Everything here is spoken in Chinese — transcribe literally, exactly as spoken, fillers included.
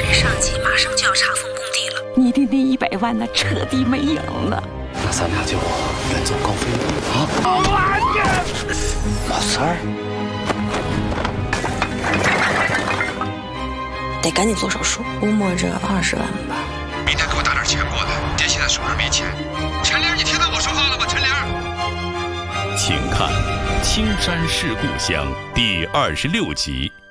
人上级马上就要查封工地了， 你的那一百万呢，彻底没影了。 那咱俩就远走高飞啊！没事儿， 得赶紧做手术，估摸着二十万吧。 明天给我打点钱过来，爹现在手上没钱。陈玲，你听到我说话了吗？陈玲， 请看《青山是故乡》第二十六集。